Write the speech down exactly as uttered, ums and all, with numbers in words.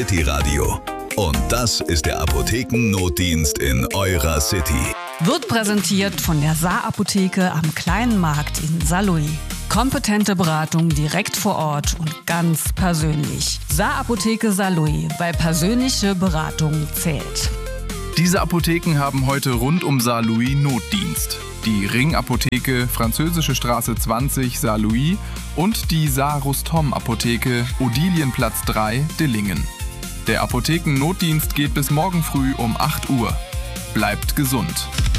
City Radio. Und das ist der Apothekennotdienst in eurer City. Wird präsentiert von der Saar-Apotheke am Kleinen Markt in Saarlouis. Kompetente Beratung direkt vor Ort und ganz persönlich. Saar-Apotheke Saarlouis, weil persönliche Beratung zählt. Diese Apotheken haben heute rund um Saarlouis Notdienst. Die Ring-Apotheke, Französische Straße zwanzig, Saarlouis und die Saar-Rustom-Apotheke, Odilienplatz drei, Dillingen. Der Apothekennotdienst geht bis morgen früh um acht Uhr. Bleibt gesund!